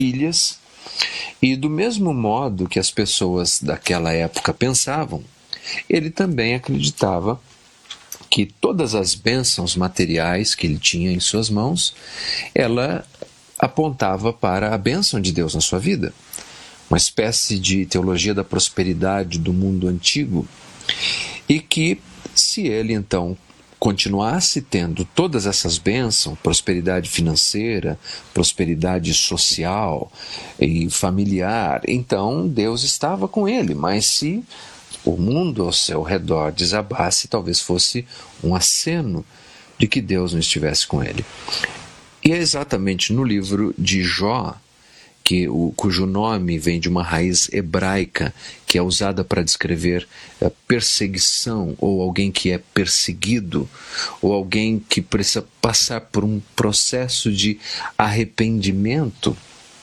ilhas, e do mesmo modo que as pessoas daquela época pensavam, ele também acreditava que todas as bênçãos materiais que ele tinha em suas mãos, ela apontava para a bênção de Deus na sua vida. Uma espécie de teologia da prosperidade do mundo antigo, e que, se ele então continuasse tendo todas essas bênçãos, prosperidade financeira, prosperidade social e familiar, então Deus estava com ele. Mas se o mundo ao seu redor desabasse, talvez fosse um aceno de que Deus não estivesse com ele. E é exatamente no livro de Jó, cujo nome vem de uma raiz hebraica que é usada para descrever perseguição, ou alguém que é perseguido, ou alguém que precisa passar por um processo de arrependimento.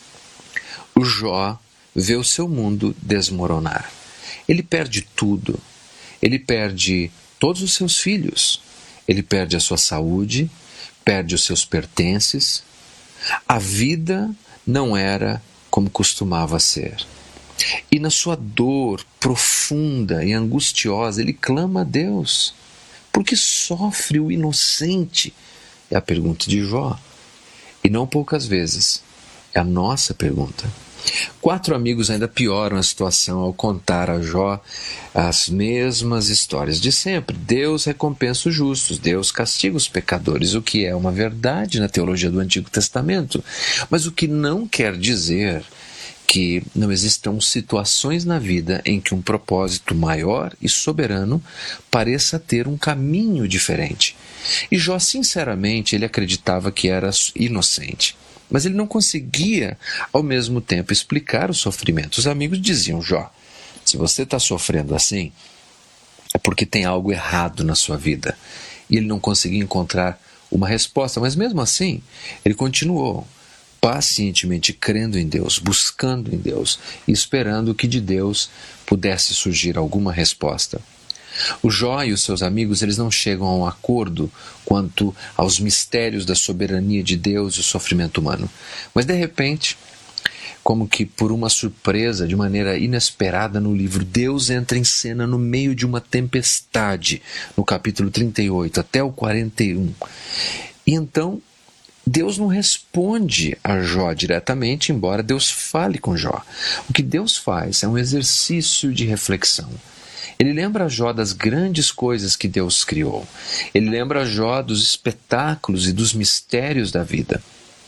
O Jó vê o seu mundo desmoronar. Ele perde tudo. Ele perde todos os seus filhos. Ele perde a sua saúde, perde os seus pertences. A vida não era como costumava ser. E na sua dor profunda e angustiosa, ele clama a Deus. Por que sofre o inocente? É a pergunta de Jó. E não poucas vezes é a nossa pergunta. 4 amigos ainda pioram a situação ao contar a Jó as mesmas histórias de sempre. Deus recompensa os justos, Deus castiga os pecadores, o que é uma verdade na teologia do Antigo Testamento. Mas o que não quer dizer que não existam situações na vida em que um propósito maior e soberano pareça ter um caminho diferente. E Jó, sinceramente, ele acreditava que era inocente. Mas ele não conseguia, ao mesmo tempo, explicar o sofrimento. Os amigos diziam: Jó, se você está sofrendo assim, é porque tem algo errado na sua vida. E ele não conseguia encontrar uma resposta, mas mesmo assim, ele continuou pacientemente crendo em Deus, buscando em Deus e esperando que de Deus pudesse surgir alguma resposta. O Jó e os seus amigos, eles não chegam a um acordo quanto aos mistérios da soberania de Deus e o sofrimento humano. Mas de repente, como que por uma surpresa, de maneira inesperada no livro, Deus entra em cena no meio de uma tempestade, no capítulo 38 até o 41. E então, Deus não responde a Jó diretamente, embora Deus fale com Jó. O que Deus faz é um exercício de reflexão. Ele lembra a Jó das grandes coisas que Deus criou. Ele lembra a Jó dos espetáculos e dos mistérios da vida.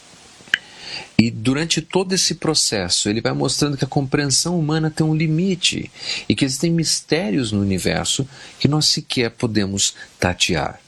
E durante todo esse processo, ele vai mostrando que a compreensão humana tem um limite e que existem mistérios no universo que nós sequer podemos tatear.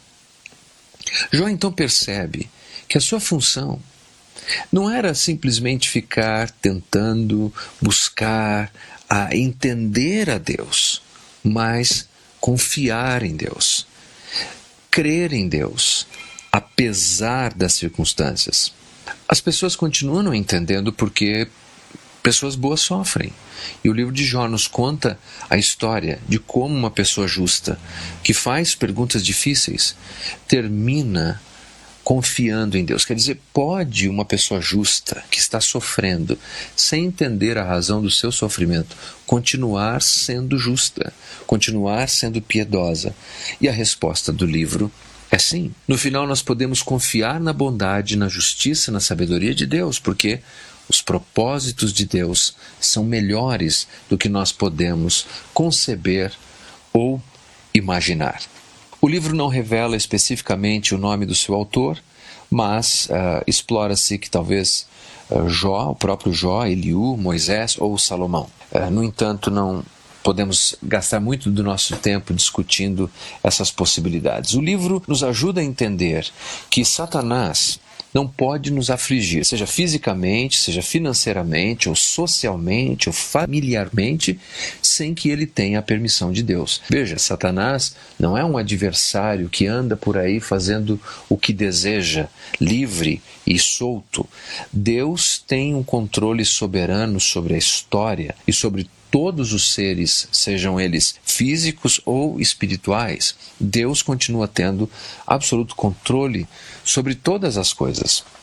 Jó então percebe que a sua função não era simplesmente ficar tentando buscar a entender a Deus, mas confiar em Deus, crer em Deus, apesar das circunstâncias. As pessoas continuam não entendendo porque pessoas boas sofrem. E o livro de Jó nos conta a história de como uma pessoa justa, que faz perguntas difíceis, termina confiando em Deus. Quer dizer, pode uma pessoa justa que está sofrendo, sem entender a razão do seu sofrimento, continuar sendo justa, continuar sendo piedosa? E a resposta do livro é sim. No final, nós podemos confiar na bondade, na justiça, na sabedoria de Deus, porque os propósitos de Deus são melhores do que nós podemos conceber ou imaginar. O livro não revela especificamente o nome do seu autor, mas explora-se que talvez Jó, o próprio Jó, Eliú, Moisés ou Salomão. No entanto, não podemos gastar muito do nosso tempo discutindo essas possibilidades. O livro nos ajuda a entender que Satanás não pode nos afligir, seja fisicamente, seja financeiramente, ou socialmente, ou familiarmente, sem que ele tenha a permissão de Deus. Veja, Satanás não é um adversário que anda por aí fazendo o que deseja, livre e solto. Deus tem um controle soberano sobre a história e sobre todos os seres, sejam eles físicos ou espirituais. Deus continua tendo absoluto controle sobre todas as coisas.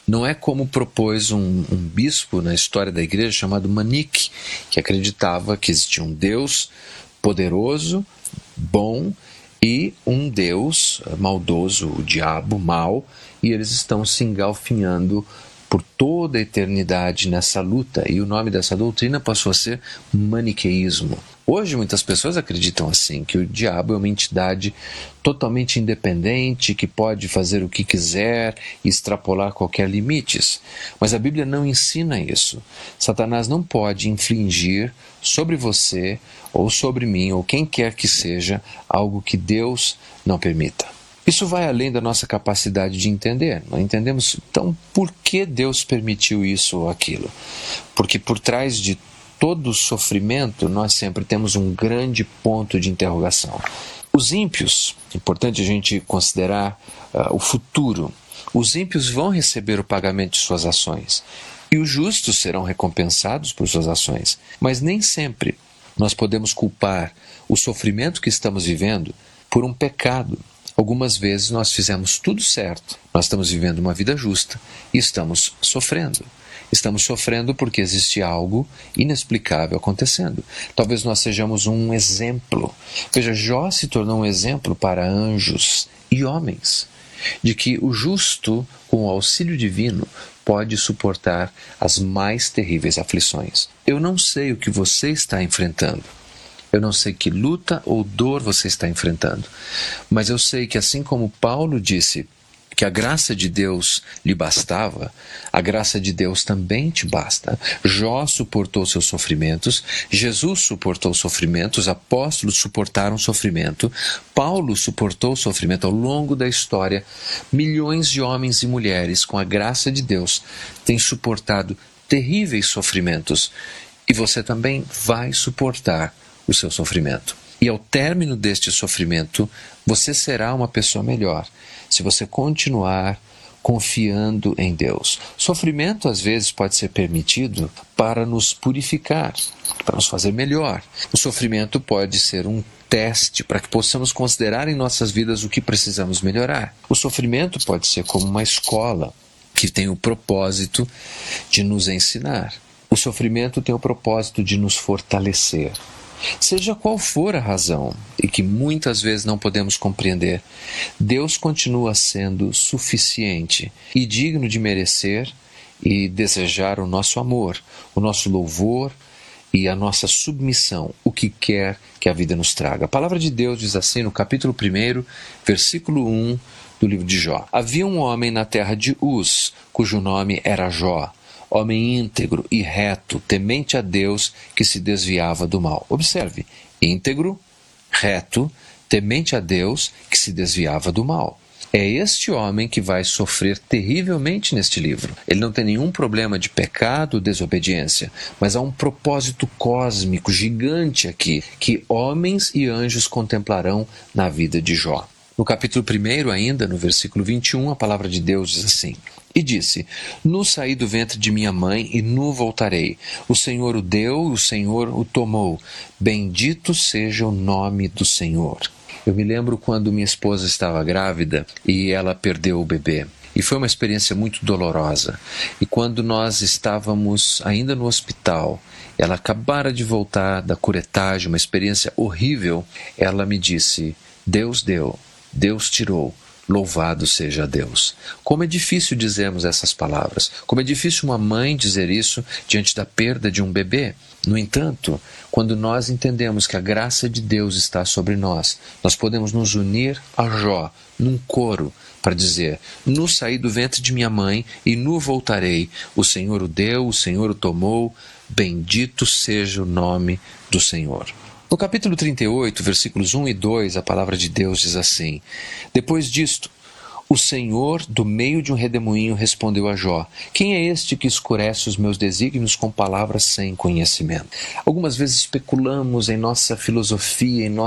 Não é como propôs um bispo na história da igreja chamado Manique, que acreditava que existia um Deus poderoso, bom, e um Deus maldoso, o diabo, mau, e eles estão se engalfinhando por toda a eternidade nessa luta. E o nome dessa doutrina passou a ser maniqueísmo. Hoje muitas pessoas acreditam assim, que o diabo é uma entidade totalmente independente, que pode fazer o que quiser e extrapolar qualquer limites. Mas a Bíblia não ensina isso. Satanás não pode infligir sobre você, ou sobre mim, ou quem quer que seja, algo que Deus não permita. Isso vai além da nossa capacidade de entender. Não entendemos, então, por que Deus permitiu isso ou aquilo? Porque por trás de todo sofrimento, nós sempre temos um grande ponto de interrogação. Os ímpios, é importante a gente considerar o futuro. Os ímpios vão receber o pagamento de suas ações. E os justos serão recompensados por suas ações. Mas nem sempre nós podemos culpar o sofrimento que estamos vivendo por um pecado. Algumas vezes nós fizemos tudo certo, nós estamos vivendo uma vida justa e estamos sofrendo. Estamos sofrendo porque existe algo inexplicável acontecendo. Talvez nós sejamos um exemplo. Veja, Jó se tornou um exemplo para anjos e homens, de que o justo, com o auxílio divino, pode suportar as mais terríveis aflições. Eu não sei o que você está enfrentando. Eu não sei que luta ou dor você está enfrentando, mas eu sei que assim como Paulo disse que a graça de Deus lhe bastava, a graça de Deus também te basta. Jó suportou seus sofrimentos, Jesus suportou sofrimentos, os apóstolos suportaram sofrimento, Paulo suportou sofrimento ao longo da história. Milhões de homens e mulheres, com a graça de Deus, têm suportado terríveis sofrimentos, e você também vai suportar o seu sofrimento. E ao término deste sofrimento, você será uma pessoa melhor, se você continuar confiando em Deus. Sofrimento, às vezes, pode ser permitido para nos purificar, para nos fazer melhor. O sofrimento pode ser um teste para que possamos considerar em nossas vidas o que precisamos melhorar. O sofrimento pode ser como uma escola que tem o propósito de nos ensinar. O sofrimento tem o propósito de nos fortalecer. Seja qual for a razão, e que muitas vezes não podemos compreender, Deus continua sendo suficiente e digno de merecer e desejar o nosso amor, o nosso louvor e a nossa submissão, o que quer que a vida nos traga. A palavra de Deus diz assim no capítulo 1, versículo 1 do livro de Jó. Havia um homem na terra de Uz, cujo nome era Jó. Homem íntegro e reto, temente a Deus, que se desviava do mal. Observe, íntegro, reto, temente a Deus, que se desviava do mal. É este homem que vai sofrer terrivelmente neste livro. Ele não tem nenhum problema de pecado ou desobediência, mas há um propósito cósmico gigante aqui, que homens e anjos contemplarão na vida de Jó. No capítulo 1, ainda, no versículo 21, a palavra de Deus diz assim: E disse, nu saí do ventre de minha mãe e nu voltarei. O Senhor o deu, o Senhor o tomou. Bendito seja o nome do Senhor. Eu me lembro quando minha esposa estava grávida e ela perdeu o bebê. E foi uma experiência muito dolorosa. E quando nós estávamos ainda no hospital, ela acabara de voltar da curetagem, uma experiência horrível, ela me disse, Deus deu, Deus tirou, louvado seja Deus. Como é difícil dizermos essas palavras. Como é difícil uma mãe dizer isso diante da perda de um bebê. No entanto, quando nós entendemos que a graça de Deus está sobre nós, nós podemos nos unir a Jó, num coro, para dizer, nu saí do ventre de minha mãe e nu voltarei. O Senhor o deu, o Senhor o tomou. Bendito seja o nome do Senhor. No capítulo 38, versículos 1 e 2, a palavra de Deus diz assim: Depois disto, o Senhor, do meio de um redemoinho, respondeu a Jó: Quem é este que escurece os meus desígnios com palavras sem conhecimento? Algumas vezes especulamos em nossa filosofia, em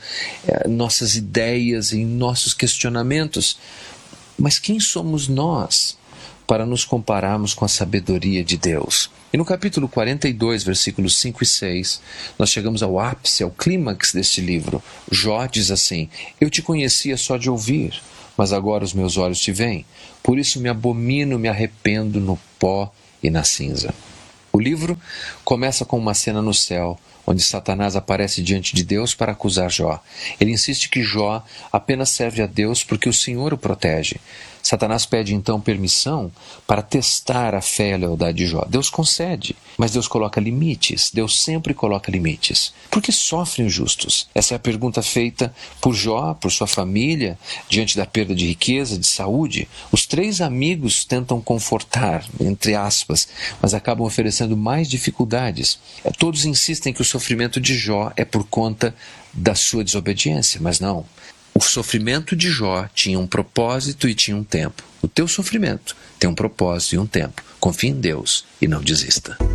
nossas ideias, em nossos questionamentos. Mas quem somos nós para nos compararmos com a sabedoria de Deus? E no capítulo 42, versículos 5 e 6, nós chegamos ao ápice, ao clímax deste livro. Jó diz assim: Eu te conhecia só de ouvir, mas agora os meus olhos te veem. Por isso me abomino, me arrependo no pó e na cinza. O livro começa com uma cena no céu, onde Satanás aparece diante de Deus para acusar Jó. Ele insiste que Jó apenas serve a Deus porque o Senhor o protege. Satanás pede então permissão para testar a fé e a lealdade de Jó. Deus concede, mas Deus coloca limites. Deus sempre coloca limites. Por que sofrem os justos? Essa é a pergunta feita por Jó, por sua família, diante da perda de riqueza, de saúde. Os 3 amigos tentam confortar, entre aspas, mas acabam oferecendo mais dificuldades. Todos insistem que o sofrimento de Jó é por conta da sua desobediência, mas não. O sofrimento de Jó tinha um propósito e tinha um tempo. O teu sofrimento tem um propósito e um tempo. Confie em Deus e não desista.